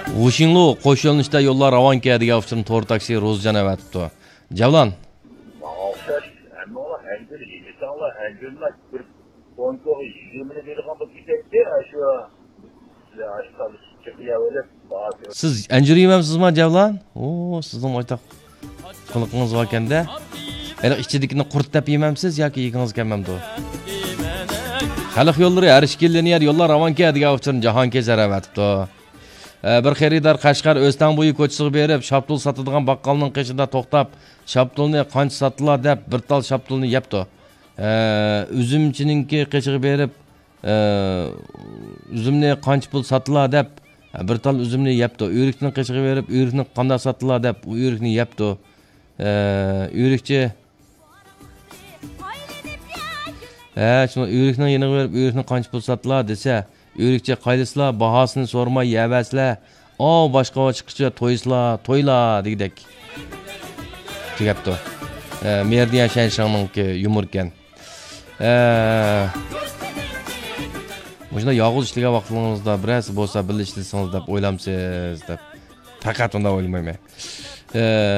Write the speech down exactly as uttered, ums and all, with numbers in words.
Uşinlu qo'shilishda yo'llar Avanka degan avtomobil to'rt taksi Rozjan avatibdi. Javlon. Alsaç, ama ola hangül, mesela hangülmek bir konkoğu yirmini vergan bu gidetti, şu aşağıda çıkıya öyle bazı. Siz anjir yemamsizmi Javlon? Oo, sizning o'ytaq qiliqingiz bor ekanda. Ana ichidikini qurtib yemamsiz yoki yegingiz kelmamdi? Xalq yo'llari Arishkillinear yo'llar Avanka degan avtomobil Jahongir avatibdi. Bir xaridor Qashqar O'stan bo'yi ko'chasiga berib, shaptul sotadigan baqqalning qishida to'xtab, shaptulni qancha sotilar deb bir tal shaptulni yebdi. Uzumchininki qishiga berib, uzumni qancha pul sotilar deb bir tal uzumni yebdi. O'rikning qishiga berib, o'rikni qanday sotilar deb o'rikni yebdi. O'rikchi Ha, shuni o'rikning yeniga berib, o'rikni qancha pul sotilar desa, O'rikchi qaylislar bahosini so'rmay yevaslar. O boshqa chiqishcha to'yslar, to'ylar degdek. Tegapti. E, Merdian Shanshanninki yumur ekan. E, Bunda yog'oz ishlagan vaqtingizda biroz bo'lsa birlashtirsangiz deb o'ylamsiz deb. Faqat unda o'ylamayman. E,